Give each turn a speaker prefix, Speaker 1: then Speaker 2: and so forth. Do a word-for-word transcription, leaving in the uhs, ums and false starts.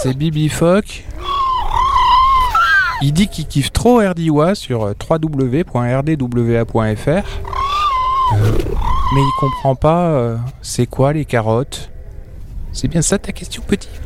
Speaker 1: c'est Bibi Fock. Il dit qu'il kiffe trop R D W A sur w w w point r d w a point f r. Euh, mais il comprend pas euh, c'est quoi les carottes. C'est bien ça ta question, petit?